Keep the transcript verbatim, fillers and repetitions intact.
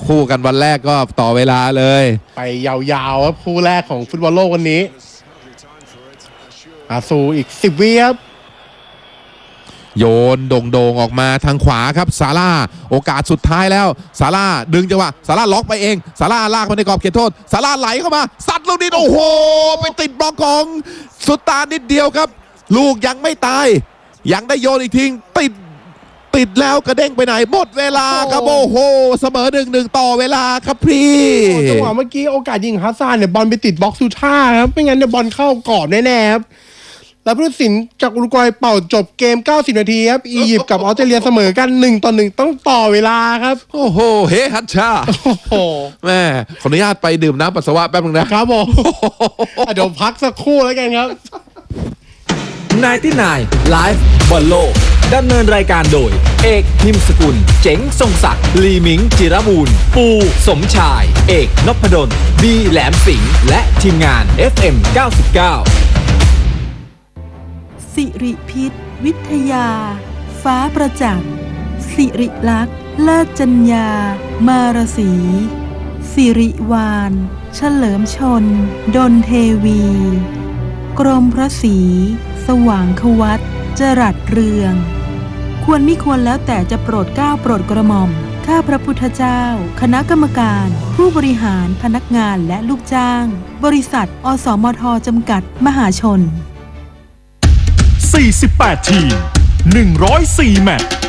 คู่กันวันแรกก็ต่อเวลาเลยไปยาวๆครับคู่แรกของฟุตบอลโลกวันนี้อาซูอีกสิบวิครับโยนโด่งๆออกมาทางขวาครับซาร่าโอกาสสุดท้ายแล้วซาร่าดึงจังหวะซาร่าล็อกไปเองซาร่าลากมาในกรอบเขตโทษซาร่าไหลเข้ามาซัดลูกนี้โอ้โหไปติดบล็อกของสุตานิดเดียวครับลูกยังไม่ตายยังได้โยนอีกทีติดติดแล้วกระเด้งไปไหนหมดเวลาครับโอ้โหเสมอหนึ่งหนึ่งต่อเวลาครับพี่จังหวะเมื่อกี้โอกาสยิงฮัสซานเนี่ยบอลไปติดบล็อกซูท่าครับไม่งั้นเนี่ยบอลเข้ากรอบแน่ๆครับแล้วผู้ตัดสินจากอุรุกวัยเป่าจบเกมเก้าสิบนาทีครับอียิปต์กับออสเตรเลียเสมอกันหนึ่งต่อหนึ่งต้องต่อเวลาครับโอ้โหเฮฮัตชาโอ้โหแม่ขออนุญาตไปดื่มน้ำปัสสาวะแป๊บนึงนะครับผมเดี๋ยวพักสักครู่แล้วกันครับนายที่นายไลฟ์บอลโลกดำเนินรายการโดยเอกพิมพ์สกุลเจ๋งทรงศักดิ์ลีมิงจิรบูรณ์ปูสมชายเอกนพดลบีแหลมสิงห์และทีมงาน เอฟ เอ็ม เก้าสิบเก้าสิริพิษวิทยาฟ้าประจักษ์สิริลักษณ์เลิศจัญญามารสีสิริวานเฉลิมชนดลเทวีกรมพระศรีสว่างควัตจรัสเรืองควรมิควรแล้วแต่จะโปรดเกล้าโปรดกระหม่อมข้าพระพุทธเจ้าคณะกรรมการผู้บริหารพนักงานและลูกจ้างบริษัทอสมทจำกัดมหาชนสี่สิบแปดทีมหนึ่งร้อยสี่แมตช์